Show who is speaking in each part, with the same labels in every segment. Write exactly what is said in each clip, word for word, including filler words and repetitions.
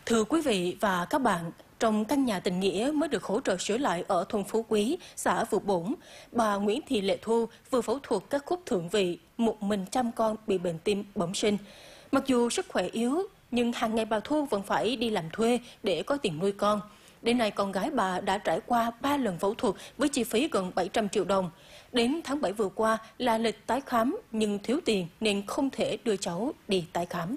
Speaker 1: Thưa quý vị và các bạn, trong căn nhà tình nghĩa mới được hỗ trợ sửa lại ở thôn Phú Quý, xã Vụ Bổn, bà Nguyễn Thị Lệ Thu vừa phẫu thuật các khúc thượng vị, một mình chăm con bị bệnh tim bẩm sinh. Mặc dù sức khỏe yếu, nhưng hàng ngày bà Thu vẫn phải đi làm thuê để có tiền nuôi con. Đến nay, con gái bà đã trải qua ba lần phẫu thuật với chi phí gần bảy trăm triệu đồng. Đến tháng bảy vừa qua là lịch tái khám, nhưng thiếu tiền nên không thể đưa cháu đi tái khám.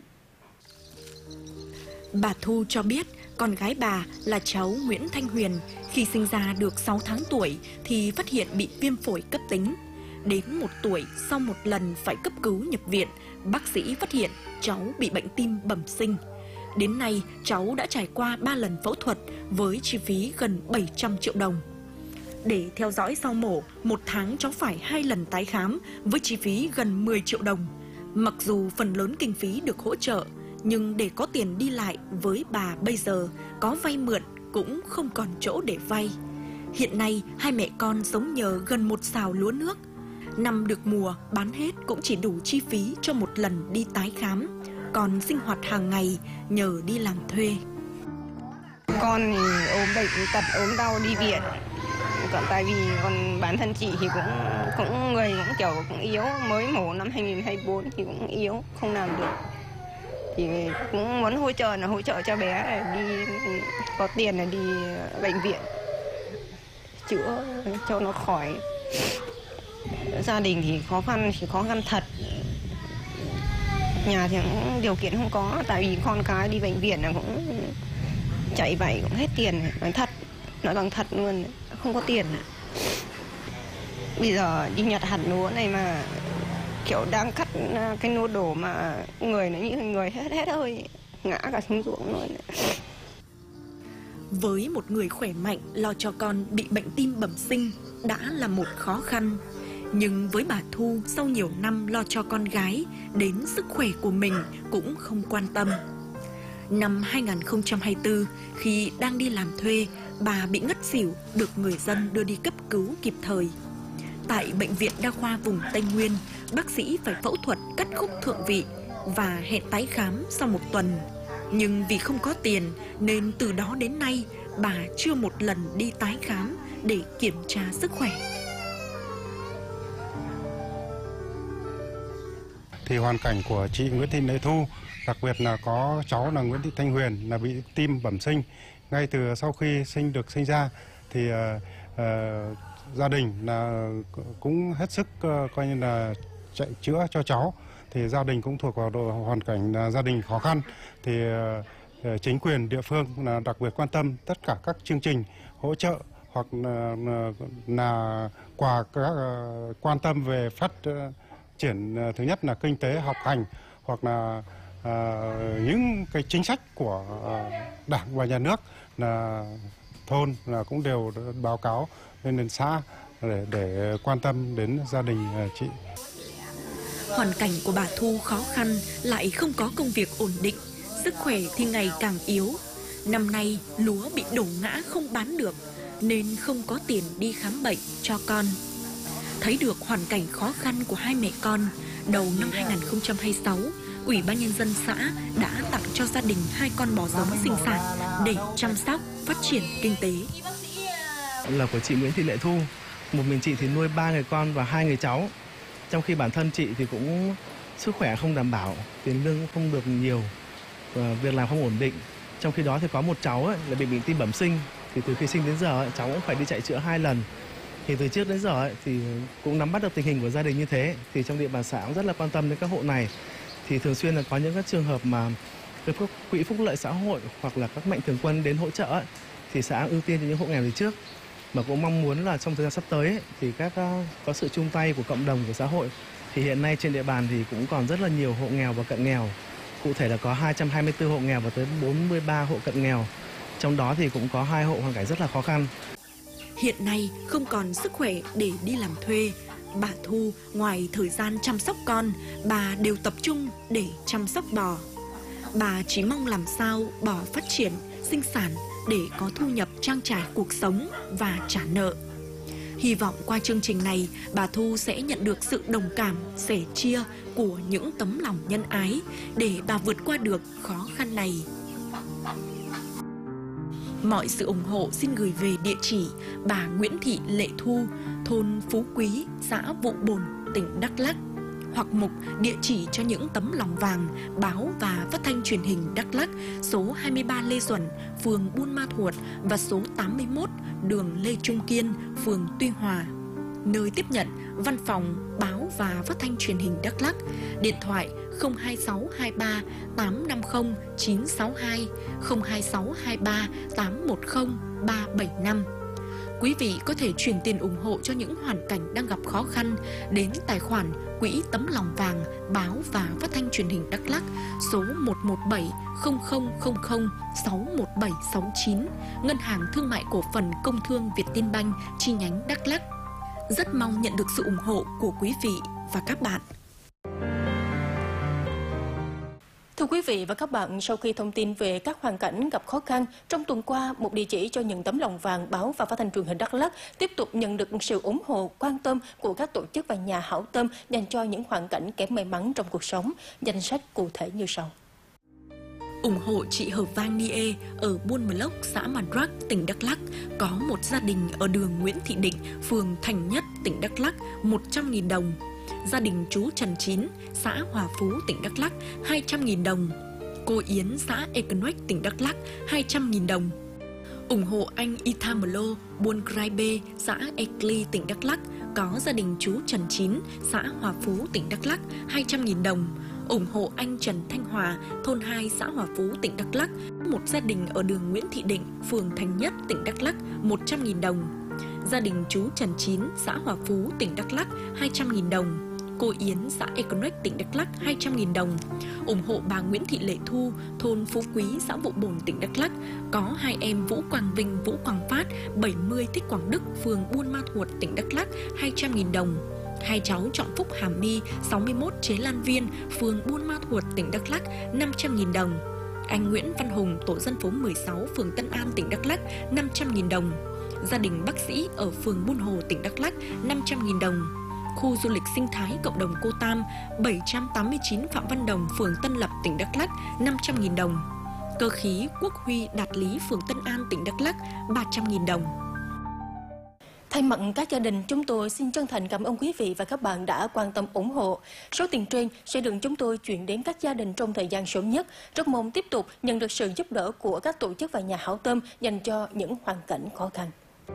Speaker 2: Bà Thu cho biết con gái bà là cháu Nguyễn Thanh Huyền khi sinh ra được sáu tháng tuổi thì phát hiện bị viêm phổi cấp tính. Đến một tuổi, sau một lần phải cấp cứu nhập viện, bác sĩ phát hiện cháu bị bệnh tim bẩm sinh. Đến nay, cháu đã trải qua ba lần phẫu thuật với chi phí gần bảy trăm triệu đồng. Để theo dõi sau mổ, một tháng cháu phải hai lần tái khám với chi phí gần mười triệu đồng. Mặc dù phần lớn kinh phí được hỗ trợ, nhưng để có tiền đi lại với bà bây giờ, có vay mượn cũng không còn chỗ để vay. Hiện nay, hai mẹ con sống nhờ gần một sào lúa nước. Năm được mùa, bán hết cũng chỉ đủ chi phí cho một lần đi tái khám. Còn sinh hoạt hàng ngày nhờ đi làm thuê.
Speaker 3: Con thì ốm bệnh tật, ốm đau đi viện. Còn tại vì còn bản thân chị thì cũng cũng người cũng kiểu cũng yếu, mới mổ năm hai nghìn không trăm hai mươi tư thì cũng yếu, không làm được. Thì cũng muốn hỗ trợ là hỗ trợ cho bé là đi có tiền là đi bệnh viện chữa cho nó khỏi. Gia đình thì khó khăn thì khó khăn thật. Nhà thì cũng điều kiện không có, tại vì con cái đi bệnh viện là cũng chạy vậy cũng hết tiền, nói thật, nói bằng thật luôn, không có tiền. Bây giờ đi nhặt hạt lúa này mà kiểu đang cắt cái lúa đổ mà người nó như người hết hết hơi ngã cả xuống ruộng luôn.
Speaker 2: Với một người khỏe mạnh lo cho con bị bệnh tim bẩm sinh đã là một khó khăn. Nhưng với bà Thu, sau nhiều năm lo cho con gái, đến sức khỏe của mình cũng không quan tâm. Năm hai nghìn không trăm hai mươi tư, khi đang đi làm thuê, bà bị ngất xỉu, được người dân đưa đi cấp cứu kịp thời. Tại Bệnh viện Đa khoa vùng Tây Nguyên, bác sĩ phải phẫu thuật cắt khúc thượng vị và hẹn tái khám sau một tuần. Nhưng vì không có tiền nên từ đó đến nay bà chưa một lần đi tái khám để kiểm tra sức khỏe.
Speaker 4: Thì hoàn cảnh của chị Nguyễn Thị Lệ Thu, đặc biệt là có cháu là Nguyễn Thị Thanh Huyền là bị tim bẩm sinh. Ngay từ sau khi sinh được sinh ra thì uh, uh, gia đình là cũng hết sức uh, coi như là chạy chữa cho cháu. Thì gia đình cũng thuộc vào độ hoàn cảnh là gia đình khó khăn. Thì uh, chính quyền địa phương là đặc biệt quan tâm tất cả các chương trình hỗ trợ hoặc là, là quà các uh, quan tâm về phát uh, triển thứ nhất là kinh tế học hành hoặc là uh, những cái chính sách của uh, Đảng và Nhà nước là thôn là cũng đều báo cáo lên đến xã để để quan tâm đến gia đình uh, chị.
Speaker 2: Hoàn cảnh của bà Thu khó khăn, lại không có công việc ổn định, sức khỏe thì ngày càng yếu. Năm nay lúa bị đổ ngã không bán được nên không có tiền đi khám bệnh cho con. Thấy được hoàn cảnh khó khăn của hai mẹ con, đầu năm hai nghìn không trăm hai mươi sáu, Ủy ban Nhân dân xã đã tặng cho gia đình hai con bò giống sinh sản để chăm sóc, phát triển kinh tế.
Speaker 5: Là của chị Nguyễn Thị Lệ Thu, một mình chị thì nuôi ba người con và hai người cháu. Trong khi bản thân chị thì cũng sức khỏe không đảm bảo, tiền lương không được nhiều, và việc làm không ổn định. Trong khi đó thì có một cháu ấy, là bị bệnh tim bẩm sinh, thì từ khi sinh đến giờ ấy, cháu cũng phải đi chạy chữa hai lần. Thì từ trước đến giờ ấy, thì cũng nắm bắt được tình hình của gia đình như thế, thì trong địa bàn xã cũng rất là quan tâm đến các hộ này. Thì thường xuyên là có những các trường hợp mà quỹ phúc lợi xã hội hoặc là các mạnh thường quân đến hỗ trợ ấy, thì xã ưu tiên cho những hộ nghèo từ trước. Mà cũng mong muốn là trong thời gian sắp tới ấy, thì các có sự chung tay của cộng đồng, của xã hội. Thì hiện nay trên địa bàn thì cũng còn rất là nhiều hộ nghèo và cận nghèo. Cụ thể là có hai trăm hai mươi tư hộ nghèo và tới bốn mươi ba hộ cận nghèo. Trong đó thì cũng có hai hộ hoàn cảnh rất là khó khăn.
Speaker 2: Hiện nay không còn sức khỏe để đi làm thuê, bà Thu ngoài thời gian chăm sóc con, bà đều tập trung để chăm sóc bò. Bà chỉ mong làm sao bò phát triển, sinh sản để có thu nhập trang trải cuộc sống và trả nợ. Hy vọng qua chương trình này, bà Thu sẽ nhận được sự đồng cảm, sẻ chia của những tấm lòng nhân ái để bà vượt qua được khó khăn này. Mọi sự ủng hộ xin gửi về địa chỉ bà Nguyễn Thị Lệ Thu, thôn Phú Quý, xã Vụ Bồn, tỉnh Đắk Lắk, hoặc mục địa chỉ cho những tấm lòng vàng báo và phát thanh truyền hình Đắk Lắk, số hai mươi ba Lê Duẩn, phường Buôn Ma Thuột và số tám mươi mốt đường Lê Trung Kiên, phường Tuy Hòa. Nơi tiếp nhận văn phòng báo và phát thanh truyền hình Đắk Lắk, điện thoại không hai sáu hai ba tám năm không chín sáu hai, không hai sáu hai ba tám một không ba bảy năm. Quý vị có thể chuyển tiền ủng hộ cho những hoàn cảnh đang gặp khó khăn đến tài khoản Quỹ Tấm Lòng Vàng báo và phát thanh truyền hình Đắk Lắk, số một một bảy không không không không sáu một bảy sáu chín, Ngân hàng Thương mại Cổ phần Công thương Vietinbank chi nhánh Đắk Lắk. Rất mong nhận được sự ủng hộ của quý vị và các bạn.
Speaker 1: Thưa quý vị và các bạn, sau khi thông tin về các hoàn cảnh gặp khó khăn, trong tuần qua, một địa chỉ cho những tấm lòng vàng báo và phát thanh truyền hình Đắk Lắk tiếp tục nhận được sự ủng hộ, quan tâm của các tổ chức và nhà hảo tâm dành cho những hoàn cảnh kém may mắn trong cuộc sống. Danh sách cụ thể như sau.
Speaker 2: Ủng hộ chị Hợp Vang Nie ở Buôn Mờ Lốc, xã Mạt Rắc, tỉnh Đắk Lắk. Có một gia đình ở đường Nguyễn Thị Định, phường Thành Nhất, tỉnh Đắk Lắk, một trăm nghìn đồng. Gia đình chú Trần Chín, xã Hòa Phú, tỉnh Đắk Lắk, hai trăm nghìn đồng. Cô Yến, xã Ekenwek, tỉnh Đắk Lắk, hai trăm nghìn đồng. Ủng hộ anh Ithamelo, Buôn Krai Bê, xã Ekli, tỉnh Đắk Lắk. Có gia đình chú Trần Chín, xã Hòa Phú, tỉnh Đắk Lắk, hai trăm nghìn đồng. Ủng hộ anh Trần Thanh Hòa, thôn hai, xã Hòa Phú, tỉnh Đắk Lắk. Một gia đình ở đường Nguyễn Thị Định, phường Thành Nhất, tỉnh Đắk Lắk, một trăm nghìn đồng. Gia đình chú Trần Chín, xã Hòa Phú, tỉnh Đắk Lắk, hai trăm nghìn đồng. Cô Yến, xã Ekenwek, tỉnh Đắk Lắk, hai trăm nghìn đồng. Ủng hộ bà Nguyễn Thị Lệ Thu, thôn Phú Quý, xã Vụ Bồn, tỉnh Đắk Lắk. Có hai em Vũ Quang Vinh, Vũ Quang Phát, bảy mươi Thích Quảng Đức, phường Buôn Ma Thuột, tỉnh Đắk Lắk, hai trăm nghìn đồng. Hai cháu Trọng Phúc Hàm My, sáu mươi mốt Chế Lan Viên, phường Buôn Ma Thuột, tỉnh Đắk Lắk, năm trăm nghìn đồng. Anh Nguyễn Văn Hùng, tổ dân phố mười sáu, phường Tân An, tỉnh Đắk Lắk, năm trăm nghìn đồng. Gia đình bác sĩ ở phường Buôn Hồ, tỉnh Đắk Lắk, năm trăm nghìn đồng. Khu du lịch sinh thái cộng đồng Cô Tam, bảy trăm tám mươi chín Phạm Văn Đồng, phường Tân Lập, tỉnh Đắk Lắk, năm trăm nghìn đồng. Cơ khí Quốc Huy Đạt Lý, phường Tân An, tỉnh Đắk Lắk, ba trăm nghìn đồng.
Speaker 1: Thay mặt các gia đình, chúng tôi xin chân thành cảm ơn quý vị và các bạn đã quan tâm ủng hộ. Số tiền trên sẽ được chúng tôi chuyển đến các gia đình trong thời gian sớm nhất. Rất mong tiếp tục nhận được sự giúp đỡ của các tổ chức và nhà hảo tâm dành cho những hoàn cảnh khó khăn.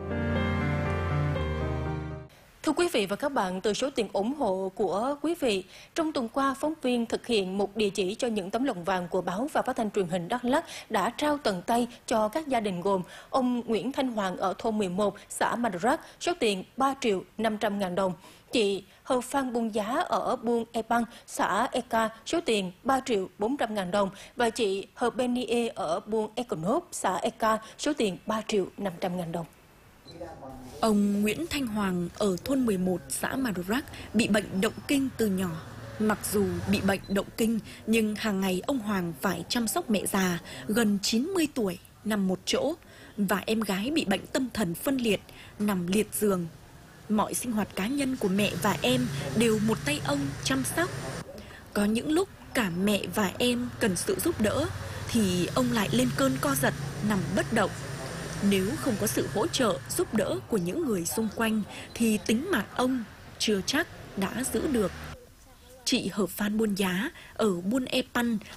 Speaker 1: Thưa quý vị và các bạn, từ số tiền ủng hộ của quý vị, trong tuần qua, phóng viên thực hiện một địa chỉ cho những tấm lòng vàng của báo và phát thanh truyền hình Đắk Lắk đã trao tận tay cho các gia đình gồm ông Nguyễn Thanh Hoàng ở thôn mười một, xã Mạt Rắc, số tiền ba triệu năm trăm ngàn đồng. Chị Hờ Phan Buôn Giá ở Buôn Epang, xã Eka, số tiền ba triệu bốn trăm ngàn đồng. Và chị Hờ Benie ở Buôn Ekonop, xã Eka, số tiền ba triệu năm trăm ngàn đồng.
Speaker 2: Ông Nguyễn Thanh Hoàng ở thôn mười một, xã Mạt Rắc bị bệnh động kinh từ nhỏ. Mặc dù bị bệnh động kinh, nhưng hàng ngày ông Hoàng phải chăm sóc mẹ già gần chín mươi tuổi nằm một chỗ và em gái bị bệnh tâm thần phân liệt nằm liệt giường. Mọi sinh hoạt cá nhân của mẹ và em đều một tay ông chăm sóc. Có những lúc cả mẹ và em cần sự giúp đỡ thì ông lại lên cơn co giật nằm bất động. Nếu không có sự hỗ trợ giúp đỡ của những người xung quanh thì tính mạng ông chưa chắc đã giữ được. Chị Hợp Phan Buôn Giá ở Buôn Epan,